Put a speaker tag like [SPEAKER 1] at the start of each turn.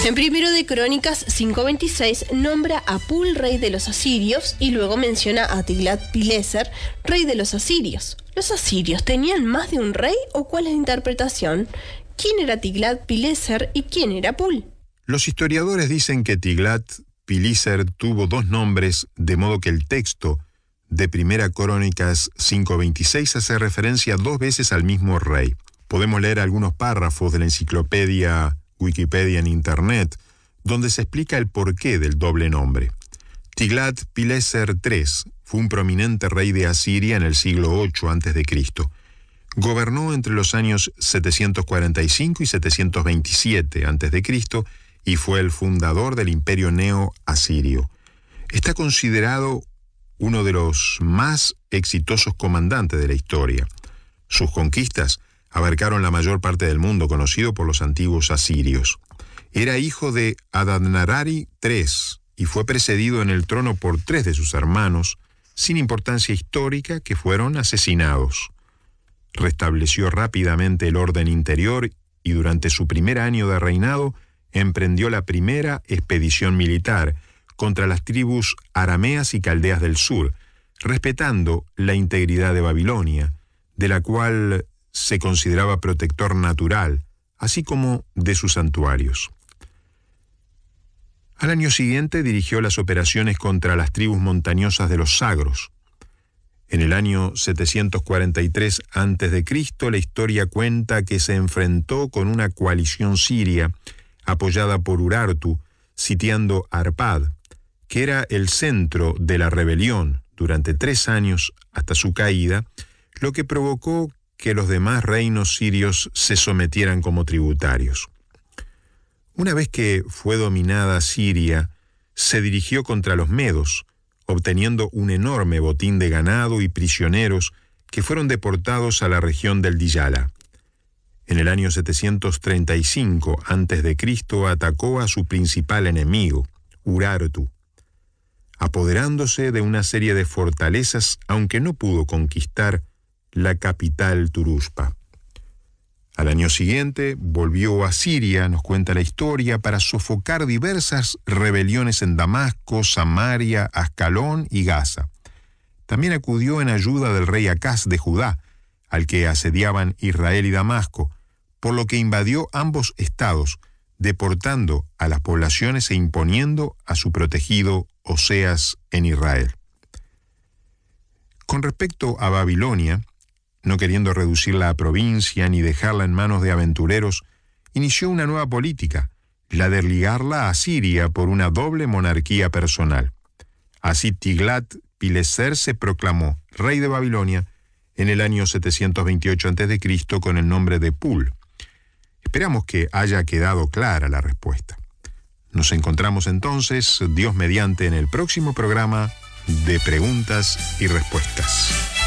[SPEAKER 1] En Primero de Crónicas 5:26 nombra a Pul, rey de los asirios, y luego menciona a Tiglat-Pileser, rey de los asirios. ¿Los asirios tenían más de un rey o cuál es la interpretación? ¿Quién era Tiglat-Pileser y quién era Pul?
[SPEAKER 2] Los historiadores dicen que Tiglat-Pileser tuvo dos nombres, de modo que el texto de Primera Crónicas 5:26 hace referencia dos veces al mismo rey. Podemos leer algunos párrafos de la enciclopedia Wikipedia en Internet, donde se explica el porqué del doble nombre. Tiglat-Pileser III fue un prominente rey de Asiria en el siglo VIII a.C. Gobernó entre los años 745 y 727 a.C. y fue el fundador del imperio neo-asirio. Está considerado uno de los más exitosos comandantes de la historia. Sus conquistas abarcaron la mayor parte del mundo conocido por los antiguos asirios. Era hijo de Adad-Nirari III y fue precedido en el trono por tres de sus hermanos, sin importancia histórica, que fueron asesinados. Restableció rápidamente el orden interior y durante su primer año de reinado emprendió la primera expedición militar contra las tribus arameas y caldeas del sur, respetando la integridad de Babilonia, de la cual se consideraba protector natural, así como de sus santuarios. Al año siguiente dirigió las operaciones contra las tribus montañosas de los Zagros. En el año 743 a.C., la historia cuenta que se enfrentó con una coalición siria apoyada por Urartu, sitiando Arpad, que era el centro de la rebelión durante 3 años hasta su caída, lo que provocó que los demás reinos sirios se sometieran como tributarios. Una vez que fue dominada Siria, se dirigió contra los medos, obteniendo un enorme botín de ganado y prisioneros que fueron deportados a la región del Diyala. En el año 735 a.C. atacó a su principal enemigo, Urartu, apoderándose de una serie de fortalezas, aunque no pudo conquistar la capital Turuspa. Al año siguiente volvió a Siria, nos cuenta la historia, para sofocar diversas rebeliones en Damasco, Samaria, Ascalón y Gaza. También acudió en ayuda del rey Acaz de Judá, al que asediaban Israel y Damasco, por lo que invadió ambos estados, deportando a las poblaciones e imponiendo a su protegido Oseas en Israel. Con respecto a Babilonia, no queriendo reducirla a provincia ni dejarla en manos de aventureros, inició una nueva política, la de ligarla a Siria por una doble monarquía personal. Así Tiglat-Pileser se proclamó rey de Babilonia en el año 728 a.C. con el nombre de Pul. Esperamos que haya quedado clara la respuesta. Nos encontramos entonces, Dios mediante, en el próximo programa de Preguntas y Respuestas.